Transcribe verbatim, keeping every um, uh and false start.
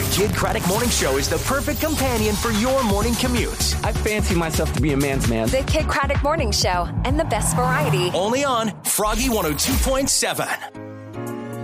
The Kid Craddock Morning Show is the perfect companion for your morning commute. I fancy myself to be a man's man. The Kid Craddock Morning Show and the best variety. Only on Froggy one oh two point seven.